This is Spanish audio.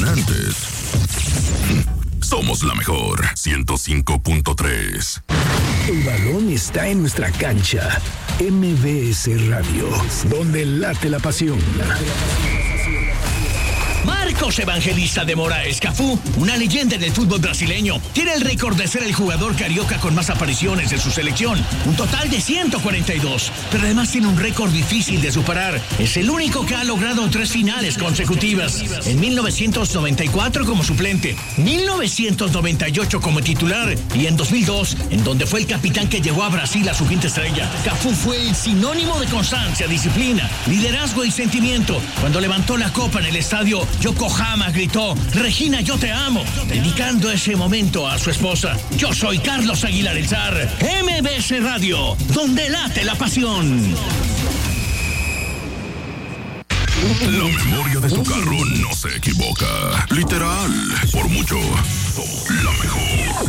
impresionantes. Somos la mejor 105.3. El balón está en nuestra cancha. MBS Radio, donde late la pasión. Marcos Evangelista de Moraes Cafú, una leyenda del fútbol brasileño, tiene el récord de ser el jugador carioca con más apariciones en su selección, un total de 142, pero además tiene un récord difícil de superar. Es el único que ha logrado 3 finales consecutivas, en 1994 como suplente, 1998 como titular y en 2002, en donde fue el capitán que llevó a Brasil a su quinta estrella. Cafú fue el sinónimo de constancia, disciplina, liderazgo y sentimiento. Cuando levantó la copa en el estadio Yokohama, gritó: Regina, yo te amo, dedicando ese momento a su esposa. Yo soy Carlos Aguilar el Zar, MBS Radio, donde late la pasión. La memoria de tu carro no se equivoca. Literal, por mucho, somos la mejor.